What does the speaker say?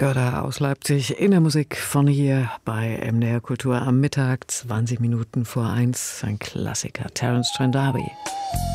Götter aus Leipzig in der Musik von hier bei MDR Kultur am Mittag, 20 Minuten vor 1, ein Klassiker, Terence Trent D'Arby.